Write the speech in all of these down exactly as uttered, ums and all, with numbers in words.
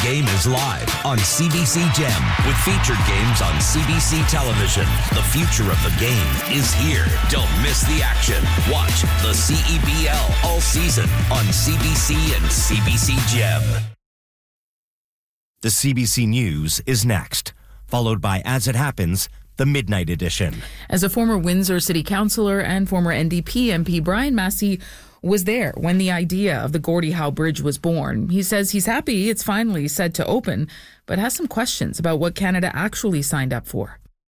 Game is live on C B C Gem with featured games on C B C television. The future of the game is here. Don't miss the action. Watch the C E B L all season on C B C and C B C Gem. The C B C News is next, followed by As It Happens, the Midnight Edition. As a former Windsor City Councillor and former N D P M P, Brian Massey was there when the idea of the Gordie Howe Bridge was born. He says he's happy it's finally set to open, but has some questions about what Canada actually signed up for.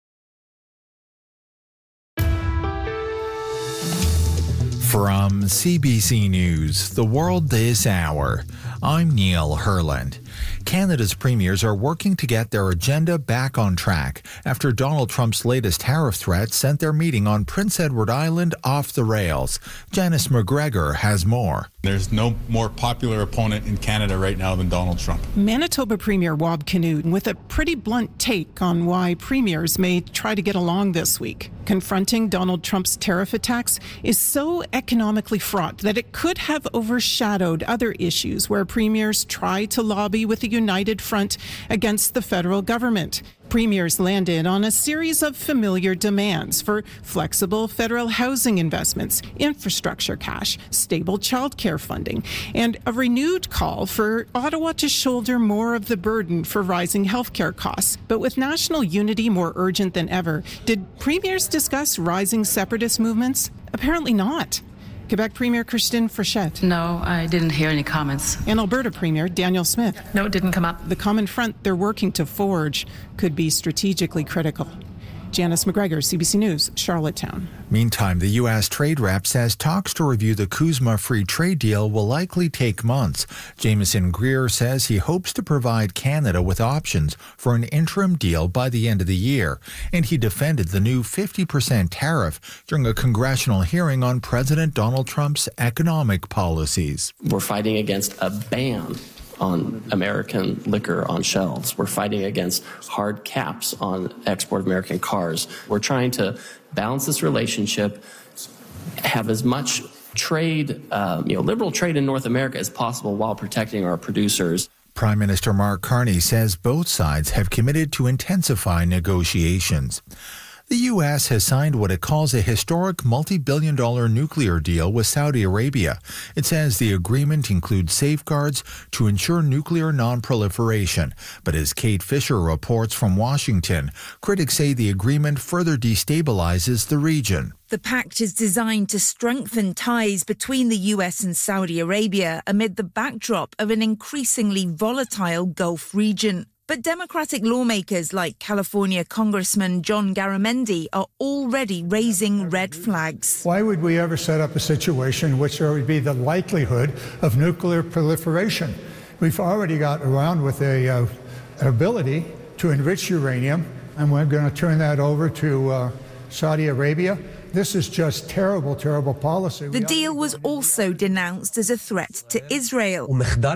From C B C News, The World This Hour, I'm Neil Herland. Canada's premiers are working to get their agenda back on track after Donald Trump's latest tariff threat sent their meeting on Prince Edward Island off the rails. Janice McGregor has more. There's no more popular opponent in Canada right now than Donald Trump. Manitoba Premier Wab Kinew with a pretty blunt take on why premiers may try to get along this week. Confronting Donald Trump's tariff attacks is so economically fraught that it could have overshadowed other issues where premiers try to lobby with a united front against the federal government. Premiers landed on a series of familiar demands for flexible federal housing investments, infrastructure cash, stable childcare funding, and a renewed call for Ottawa to shoulder more of the burden for rising healthcare costs. But with national unity more urgent than ever, did premiers discuss rising separatist movements? Apparently not. Quebec Premier Christine Frechette. No, I didn't hear any comments. And Alberta Premier Daniel Smith. No, it didn't come up. The common front they're working to forge could be strategically critical. Janice McGregor, C B C News, Charlottetown. Meantime, the U S trade rep says talks to review the CUSMA free trade deal will likely take months. Jameson Greer says he hopes to provide Canada with options for an interim deal by the end of the year. And he defended the new fifty percent tariff during a congressional hearing on President Donald Trump's economic policies. We're fighting against a ban on American liquor on shelves. We're fighting against hard caps on export of American cars. We're trying to balance this relationship, have as much trade, um, you know, liberal trade in North America as possible while protecting our producers. Prime Minister Mark Carney says both sides have committed to intensify negotiations. The U S has signed what it calls a historic multi-billion dollar nuclear deal with Saudi Arabia. It says the agreement includes safeguards to ensure nuclear non-proliferation. But as Kate Fisher reports from Washington, critics say the agreement further destabilizes the region. The pact is designed to strengthen ties between the U S and Saudi Arabia amid the backdrop of an increasingly volatile Gulf region. But Democratic lawmakers like California Congressman John Garamendi are already raising red flags. Why would we ever set up a situation in which there would be the likelihood of nuclear proliferation? We've already got around with a, uh, an ability to enrich uranium, and we're going to turn that over to uh, Saudi Arabia. This is just terrible, terrible policy. The deal was also denounced as a threat to Israel,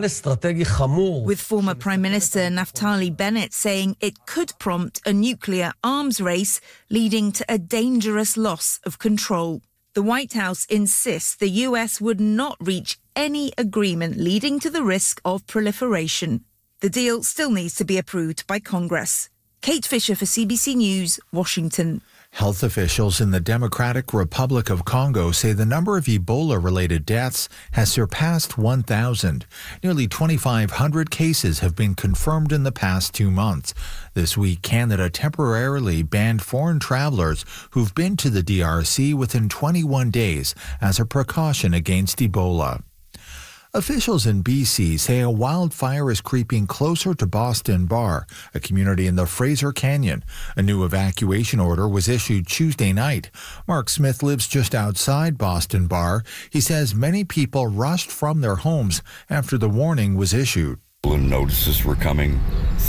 with former Prime Minister Naftali Bennett saying it could prompt a nuclear arms race, leading to a dangerous loss of control. The White House insists the U S would not reach any agreement leading to the risk of proliferation. The deal still needs to be approved by Congress. Kate Fisher for C B C News, Washington. Health officials in the Democratic Republic of Congo say the number of Ebola-related deaths has surpassed one thousand. Nearly twenty-five hundred cases have been confirmed in the past two months. This week, Canada temporarily banned foreign travelers who've been to the D R C within twenty-one days as a precaution against Ebola. Officials in B C say a wildfire is creeping closer to Boston Bar, a community in the Fraser Canyon. A new evacuation order was issued Tuesday night. Mark Smith lives just outside Boston Bar. He says many people rushed from their homes after the warning was issued. Notices were coming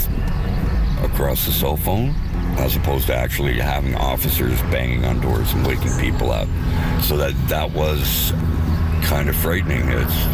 across the cell phone as opposed to actually having officers banging on doors and waking people up. So that, that was kind of frightening. It's